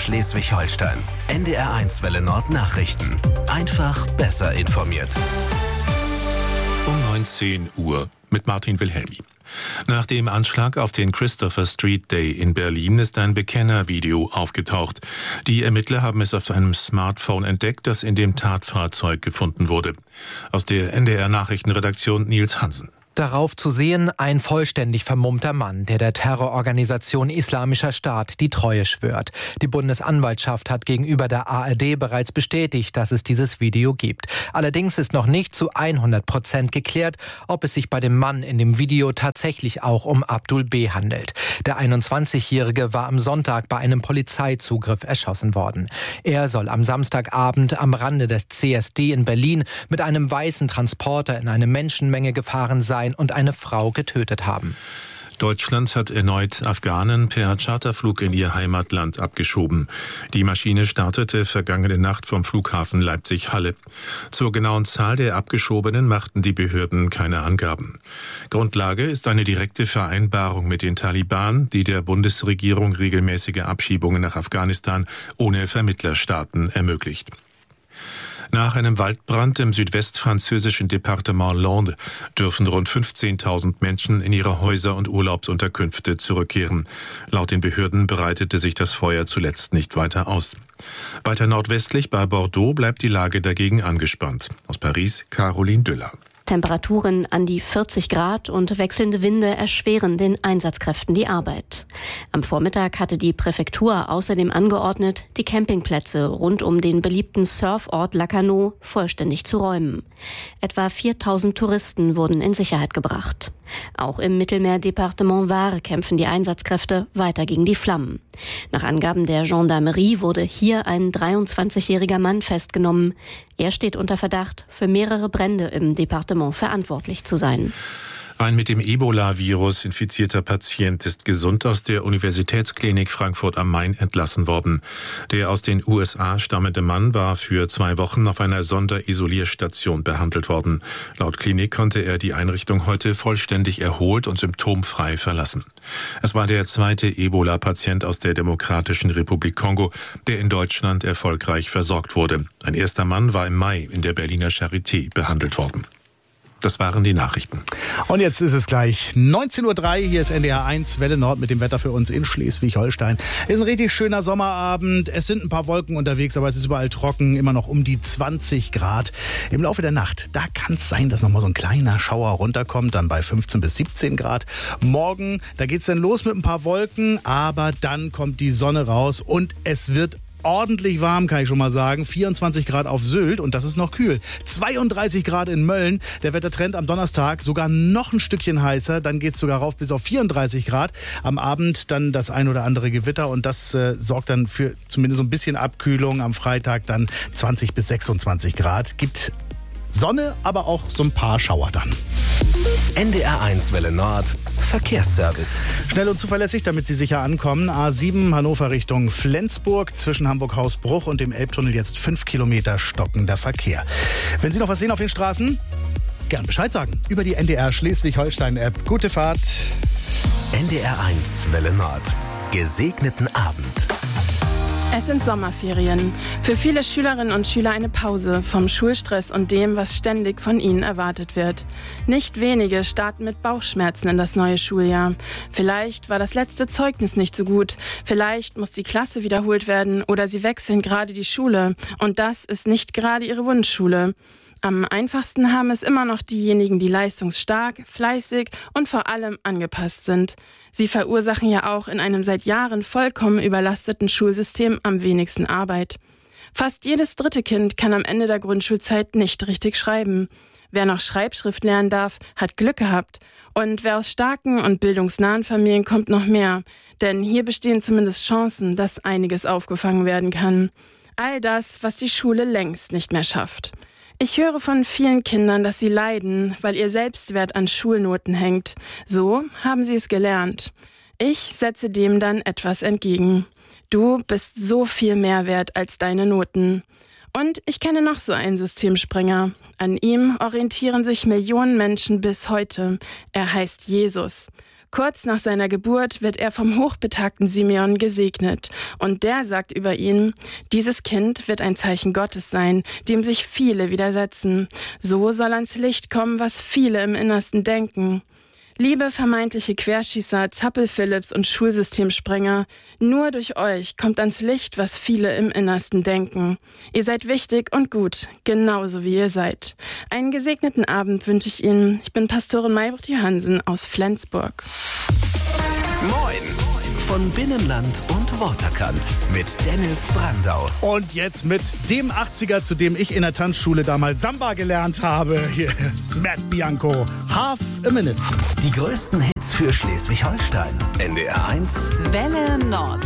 Schleswig-Holstein. NDR1 Welle Nord Nachrichten. Einfach besser informiert. Um 19 Uhr mit Martin Wilhelmi. Nach dem Anschlag auf den Christopher Street Day in Berlin ist ein Bekennervideo aufgetaucht. Die Ermittler haben es auf einem Smartphone entdeckt, das in dem Tatfahrzeug gefunden wurde. Aus der NDR-Nachrichtenredaktion Nils Hansen. Darauf zu sehen ein vollständig vermummter Mann, der Terrororganisation Islamischer Staat die Treue schwört. Die Bundesanwaltschaft hat gegenüber der ARD bereits bestätigt, dass es dieses Video gibt. Allerdings ist noch nicht zu 100% geklärt, ob es sich bei dem Mann in dem Video tatsächlich auch um Abdul B. handelt. Der 21-Jährige war am Sonntag bei einem Polizeizugriff erschossen worden. Er soll am Samstagabend am Rande des CSD in Berlin mit einem weißen Transporter in eine Menschenmenge gefahren sein und eine Frau getötet haben. Deutschland hat erneut Afghanen per Charterflug in ihr Heimatland abgeschoben. Die Maschine startete vergangene Nacht vom Flughafen Leipzig-Halle. Zur genauen Zahl der Abgeschobenen machten die Behörden keine Angaben. Grundlage ist eine direkte Vereinbarung mit den Taliban, die der Bundesregierung regelmäßige Abschiebungen nach Afghanistan ohne Vermittlerstaaten ermöglicht. Nach einem Waldbrand im südwestfranzösischen Departement Landes dürfen rund 15.000 Menschen in ihre Häuser und Urlaubsunterkünfte zurückkehren. Laut den Behörden breitete sich das Feuer zuletzt nicht weiter aus. Weiter nordwestlich bei Bordeaux bleibt die Lage dagegen angespannt. Aus Paris, Caroline Düller. Temperaturen an die 40 Grad und wechselnde Winde erschweren den Einsatzkräften die Arbeit. Am Vormittag hatte die Präfektur außerdem angeordnet, die Campingplätze rund um den beliebten Surfort Lacanau vollständig zu räumen. Etwa 4.000 Touristen wurden in Sicherheit gebracht. Auch im Mittelmeerdepartement Var kämpfen die Einsatzkräfte weiter gegen die Flammen. Nach Angaben der Gendarmerie wurde hier ein 23-jähriger Mann festgenommen. Er steht unter Verdacht, für mehrere Brände im Departement verantwortlich zu sein. Ein mit dem Ebola-Virus infizierter Patient ist gesund aus der Universitätsklinik Frankfurt am Main entlassen worden. Der aus den USA stammende Mann war für 2 Wochen auf einer Sonderisolierstation behandelt worden. Laut Klinik konnte er die Einrichtung heute vollständig erholt und symptomfrei verlassen. Es war der zweite Ebola-Patient aus der Demokratischen Republik Kongo, der in Deutschland erfolgreich versorgt wurde. Ein erster Mann war im Mai in der Berliner Charité behandelt worden. Das waren die Nachrichten. Und jetzt ist es gleich 19.03 Uhr. Hier ist NDR1 Welle Nord mit dem Wetter für uns in Schleswig-Holstein. Es ist ein richtig schöner Sommerabend. Es sind ein paar Wolken unterwegs, aber es ist überall trocken. Immer noch um die 20 Grad. Im Laufe der Nacht, da kann es sein, dass nochmal so ein kleiner Schauer runterkommt. Dann bei 15 bis 17 Grad. Morgen, da geht es dann los mit ein paar Wolken. Aber dann kommt die Sonne raus und es wird ordentlich warm, kann ich schon mal sagen. 24 Grad auf Sylt und das ist noch kühl. 32 Grad in Mölln. Der Wettertrend am Donnerstag sogar noch ein Stückchen heißer. Dann geht es sogar rauf bis auf 34 Grad. Am Abend dann das ein oder andere Gewitter und das sorgt dann für zumindest so ein bisschen Abkühlung. Am Freitag dann 20 bis 26 Grad. Gibt Sonne, aber auch so ein paar Schauer dann. NDR1 Welle Nord Verkehrsservice. Schnell und zuverlässig, damit Sie sicher ankommen. A7 Hannover Richtung Flensburg. Zwischen Hamburg-Hausbruch und dem Elbtunnel jetzt 5 Kilometer stockender Verkehr. Wenn Sie noch was sehen auf den Straßen, gern Bescheid sagen. Über die NDR Schleswig-Holstein-App. Gute Fahrt. NDR1 Welle Nord. Gesegneten Abend. Es sind Sommerferien. Für viele Schülerinnen und Schüler eine Pause vom Schulstress und dem, was ständig von ihnen erwartet wird. Nicht wenige starten mit Bauchschmerzen in das neue Schuljahr. Vielleicht war das letzte Zeugnis nicht so gut. Vielleicht muss die Klasse wiederholt werden oder sie wechseln gerade die Schule. Und das ist nicht gerade ihre Wunschschule. Am einfachsten haben es immer noch diejenigen, die leistungsstark, fleißig und vor allem angepasst sind. Sie verursachen ja auch in einem seit Jahren vollkommen überlasteten Schulsystem am wenigsten Arbeit. Fast jedes dritte Kind kann am Ende der Grundschulzeit nicht richtig schreiben. Wer noch Schreibschrift lernen darf, hat Glück gehabt. Und wer aus starken und bildungsnahen Familien kommt, noch mehr. Denn hier bestehen zumindest Chancen, dass einiges aufgefangen werden kann. All das, was die Schule längst nicht mehr schafft. Ich höre von vielen Kindern, dass sie leiden, weil ihr Selbstwert an Schulnoten hängt. So haben sie es gelernt. Ich setze dem dann etwas entgegen. Du bist so viel mehr wert als deine Noten. Und ich kenne noch so einen Systemspringer. An ihm orientieren sich Millionen Menschen bis heute. Er heißt Jesus. Kurz nach seiner Geburt wird er vom hochbetagten Simeon gesegnet. Und der sagt über ihn: Dieses Kind wird ein Zeichen Gottes sein, dem sich viele widersetzen. So soll ans Licht kommen, was viele im Innersten denken. Liebe vermeintliche Querschießer, Zappel-Philipps und Schulsystemsprenger, nur durch euch kommt ans Licht, was viele im Innersten denken. Ihr seid wichtig und gut, genauso wie ihr seid. Einen gesegneten Abend wünsche ich Ihnen. Ich bin Pastorin Maybrit Johansen aus Flensburg. Moin! Von Binnenland und Waterkant mit Dennis Brandau. Und jetzt mit dem 80er, zu dem ich in der Tanzschule damals Samba gelernt habe. Hier ist Matt Bianco, Half a Minute. Die größten Hits für Schleswig-Holstein. NDR 1 Welle Nord.